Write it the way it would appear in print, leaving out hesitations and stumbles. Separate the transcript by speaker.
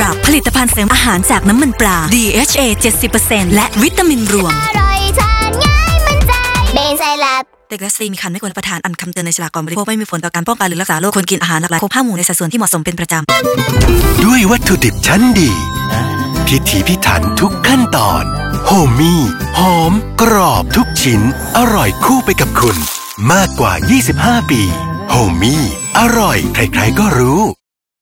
Speaker 1: กับผลิตภัณฑ์เสริมอาหารจากน้ำมันปลา DHA 70% และวิตามินรวม
Speaker 2: อร่อยทานง่ายมั่นใจเบนไซลับ
Speaker 1: เด็กและสตรีมีครรภ์ไม่ควรรับประทานคำเตือนในฉลากก่อนบริโภคไม่มีผลต่อการป้องกันหรือรักษาโรคควรกินอาหารหลากหลายครบ5 หมู่ในสัดส่วนที่เหมาะสมเป็นประจำ
Speaker 3: ด้วยวัตถุดิบชั้นดีพิถีพิถันทุกขั้นตอนโฮมี่หอมกรอบทุกชิ้นอร่อยคู่ไปกับคุณมากกว่า25 ปีโฮมี่อร่อยใครๆก็รู้